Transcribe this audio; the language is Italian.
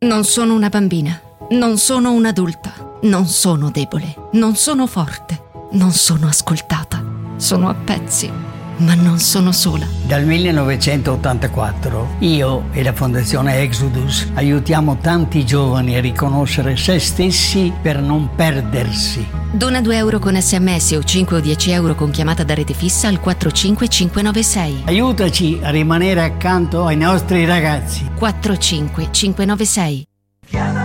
Non sono una bambina, non sono un adulta, non sono debole, non sono forte, non sono ascoltata. Sono a pezzi, ma non sono sola. Dal 1984 io e la Fondazione Exodus aiutiamo tanti giovani a riconoscere se stessi per non perdersi. Dona 2 euro con SMS o 5 o 10 euro con chiamata da rete fissa al 45596. Aiutaci a rimanere accanto ai nostri ragazzi. 45596.